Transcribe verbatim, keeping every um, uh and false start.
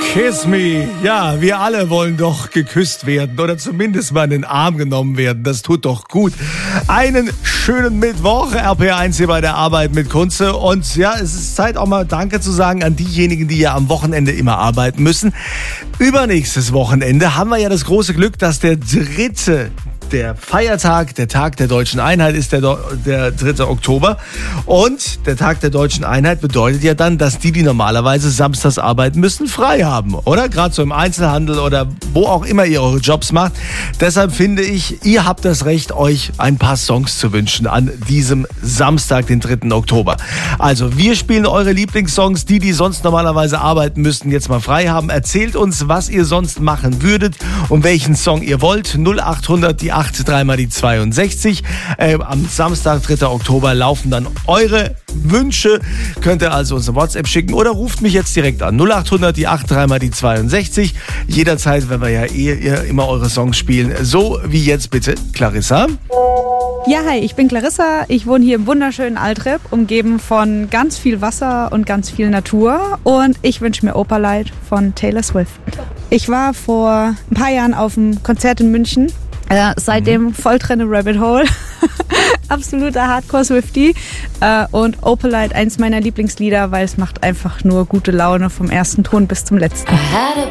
Kiss me. Ja, wir alle wollen doch geküsst werden oder zumindest mal in den Arm genommen werden. Das tut doch gut. Einen schönen Mittwoch, R P R eins hier bei der Arbeit mit Kunze. Und ja, es ist Zeit auch mal Danke zu sagen an diejenigen, die ja am Wochenende immer arbeiten müssen. Übernächstes Wochenende haben wir ja das große Glück, dass der dritte Der Feiertag, der Tag der Deutschen Einheit ist der, der dritte Oktober. Und der Tag der Deutschen Einheit bedeutet ja dann, dass die, die normalerweise samstags arbeiten müssen, frei haben. Oder? Gerade so im Einzelhandel oder wo auch immer ihr eure Jobs macht. Deshalb finde ich, ihr habt das Recht, euch ein paar Songs zu wünschen an diesem Samstag, den dritten Oktober. Also wir spielen eure Lieblingssongs. Die, die sonst normalerweise arbeiten müssten, jetzt mal frei haben. Erzählt uns, was ihr sonst machen würdet und welchen Song ihr wollt. null acht hundert, die acht, dreimal die zweiundsechzig. Äh, am Samstag, dritten Oktober, laufen dann eure Wünsche. Könnt ihr also uns eine WhatsApp schicken oder ruft mich jetzt direkt an. null acht hundert, die acht, dreimal die zweiundsechzig. Jederzeit, wenn wir ja eh immer eure Songs spielen. So wie jetzt bitte Clarissa. Ja, hi, ich bin Clarissa. Ich wohne hier im wunderschönen Altrep, umgeben von ganz viel Wasser und ganz viel Natur. Und ich wünsche mir Opalite von Taylor Swift. Ich war vor ein paar Jahren auf einem Konzert in München. Äh, seitdem mhm. voll drin im Rabbit Hole. Absoluter Hardcore-Swiftie. Äh, und Opalite, eins meiner Lieblingslieder, weil es macht einfach nur gute Laune vom ersten Ton bis zum letzten.